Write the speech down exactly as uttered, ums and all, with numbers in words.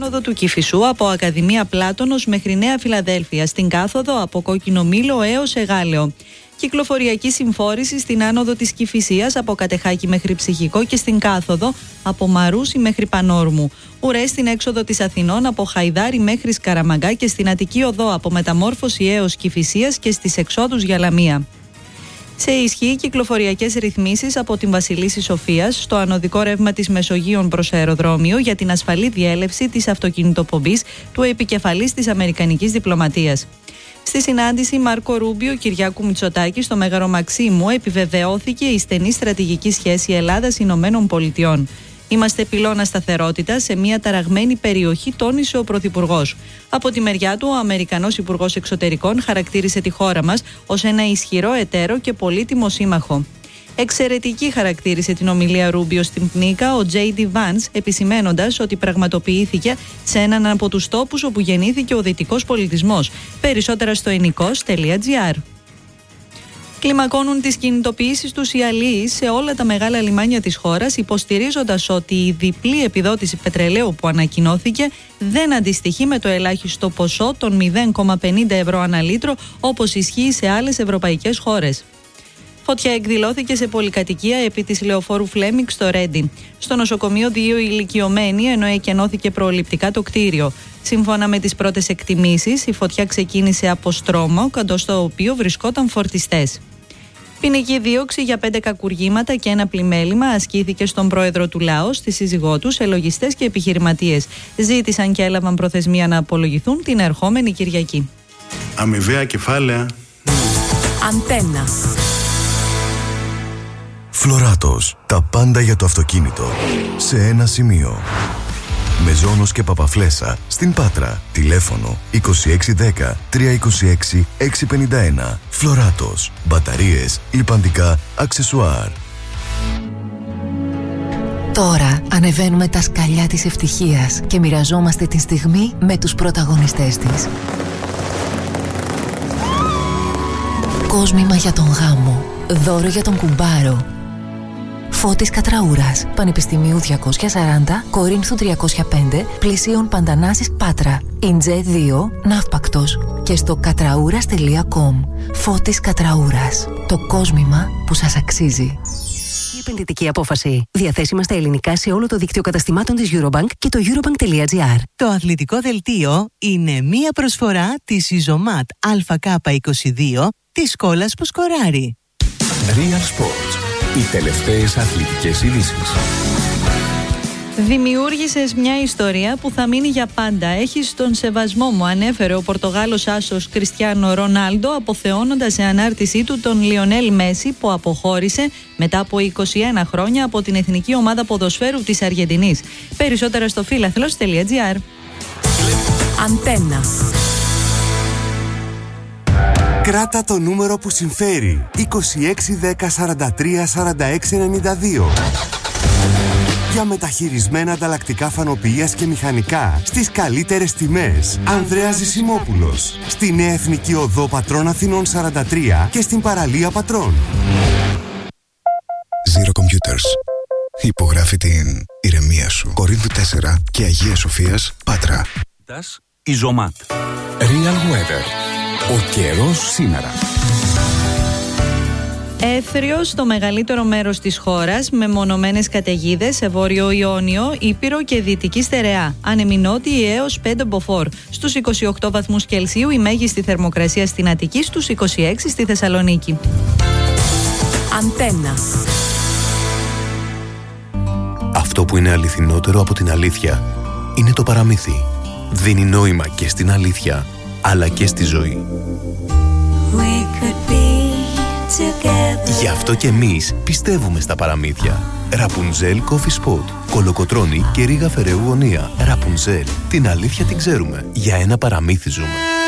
άνοδο του Κηφισού από Ακαδημία Πλάτωνος μέχρι Νέα Φιλαδέλφια, στην κάθοδο από Κόκκινο Μήλο έως Εγάλεο. Κυκλοφοριακή συμφόρηση στην άνοδο της Κηφισίας από Κατεχάκη μέχρι Ψυχικό και στην κάθοδο από Μαρούσι μέχρι Πανόρμου. Ουρές στην έξοδο της Αθηνών από Χαϊδάρι μέχρι Σκαραμαγκά και στην Αττική Οδό από Μεταμόρφωση έως Κηφισίας και στις εξόδους για Λαμία. Σε ισχύ κυκλοφοριακές ρυθμίσεις από την Βασιλίσσης Σοφίας στο ανωδικό ρεύμα της Μεσογείων προς αεροδρόμιο για την ασφαλή διέλευση της αυτοκινητοπομπής του επικεφαλής της Αμερικανικής Διπλωματίας. Στη συνάντηση Μάρκο Ρούμπιο Κυριάκου Μητσοτάκη στο Μέγαρο Μαξίμου επιβεβαιώθηκε η στενή στρατηγική σχέση Ελλάδας-Ηνωμένων Πολιτειών. Είμαστε πυλώνα σταθερότητας σε μια ταραγμένη περιοχή, τόνισε ο Πρωθυπουργός. Από τη μεριά του, ο Αμερικανός Υπουργός Εξωτερικών χαρακτήρισε τη χώρα μας ως ένα ισχυρό εταίρο και πολύτιμο σύμμαχο. Εξαιρετική χαρακτήρισε την ομιλία Ρούμπιο στην Πνίκα ο Τζέι Ντι Vance, επισημένοντας ότι πραγματοποιήθηκε σε έναν από τους τόπους όπου γεννήθηκε ο δυτικός πολιτισμός. Περισσότερα στο ενικός τελεία τζι άρ. Κλιμακώνουν τις κινητοποιήσεις τους οι αλλοίς σε όλα τα μεγάλα λιμάνια της χώρας, υποστηρίζοντας ότι η διπλή επιδότηση πετρελαίου που ανακοινώθηκε δεν αντιστοιχεί με το ελάχιστο ποσό των μηδέν κόμμα πενήντα ευρώ ανά λίτρο, όπως ισχύει σε άλλες ευρωπαϊκές χώρες. Φωτιά εκδηλώθηκε σε πολυκατοικία επί της λεωφόρου Φλέμινγκ στο Ρέντι. Στο νοσοκομείο δύο ηλικιωμένοι, ενώ εκενώθηκε προληπτικά το κτίριο. Σύμφωνα με τις πρώτες εκτιμήσεις, η φωτιά ξεκίνησε από στρώμα, κοντό στο οποίο βρισκόταν φορτιστές. Ποινική δίωξη για πέντε κακουργήματα και ένα πλημέλημα ασκήθηκε στον πρόεδρο του ΛΑΟΣ, στη σύζυγό του, σε λογιστές και επιχειρηματίες. Ζήτησαν και έλαβαν προθεσμία να απολογηθούν την ερχόμενη Κυριακή. Αμοιβαία κεφάλαια. Αντένα. Φλωράτος. Τα πάντα για το αυτοκίνητο. Σε ένα σημείο. Μεζόνος και Παπαφλέσσα στην Πάτρα. Τηλέφωνο είκοσι έξι δέκα τριακόσια είκοσι έξι εξακόσια πενήντα ένα. Φλωράτος. Μπαταρίες, λιπαντικά, αξεσουάρ. Τώρα ανεβαίνουμε τα σκαλιά της ευτυχίας και μοιραζόμαστε τη στιγμή με τους πρωταγωνιστές της. Κόσμημα για τον γάμο. Δώρο για τον κουμπάρο. Φώτης Κατραούρας, Πανεπιστημίου διακόσια σαράντα, Κορίνθου τριακόσια πέντε, Πλησίων Παντανάσης Πάτρα, Ιντζέ δύο, Ναύπακτος και στο κατραούρας τελεία κομ. Φώτης Κατραούρας, το κόσμημα που σας αξίζει. Η επενδυτική απόφαση. Διαθέσιμα στα ελληνικά σε όλο το δίκτυο καταστημάτων της Eurobank και το eurobank τελεία τζι άρ. Το αθλητικό δελτίο είναι μία προσφορά της Ιζωμάτ Α Κ είκοσι δύο της σκόλας που σκοράρει. Real Sports. Οι τελευταίες αθλητικές ειδήσεις. Δημιούργησες μια ιστορία που θα μείνει για πάντα. Έχεις τον σεβασμό μου, ανέφερε ο Πορτογάλος άσος Κριστιάνο Ρονάλντο, αποθεώνοντας σε ανάρτησή του τον Λιονέλ Μέση, που αποχώρησε μετά από είκοσι ένα χρόνια από την εθνική ομάδα ποδοσφαίρου της Αργεντινής. Περισσότερα στο φίλαθλος τελεία τζι άρ. Αντένα. Κράτα το νούμερο που συμφέρει. είκοσι έξι δέκα σαράντα τρία σαράντα έξι ενενήντα δύο. Για μεταχειρισμένα ανταλλακτικά φανοποιίας και μηχανικά στις καλύτερες τιμές. Ανδρέας Ζησιμόπουλος. Στη Νέα Εθνική Οδό Πατρών Αθηνών σαράντα τρία και στην παραλία Πατρών. Zero Computers. Υπογράφει την ηρεμία σου. Κορίνθου τέσσερα και Αγίας Σοφίας Πάτρα. Ιζωμάτ. Real Weather. Ο καιρός σήμερα. Έθριος στο μεγαλύτερο μέρος της χώρας, με μονομένες καταιγίδες σε Βόρειο Ιόνιο, Ήπειρο και Δυτική Στερεά. Ανεμινότη έως πέντε μποφόρ. Στους είκοσι οκτώ βαθμούς Κελσίου η μέγιστη θερμοκρασία στην Αττική, στους είκοσι έξι στη Θεσσαλονίκη. Αντένα. Αυτό που είναι αληθινότερο από την αλήθεια είναι το παραμύθι. Δίνει νόημα και στην αλήθεια, αλλά και στη ζωή. Γι' αυτό και εμείς πιστεύουμε στα παραμύθια. Ραπουνζέλ Coffee Spot, Κολοκοτρώνη και Ρίγα Φεραίου Γωνία. Ραπουνζέλ, την αλήθεια την ξέρουμε. Για ένα παραμύθι ζούμε.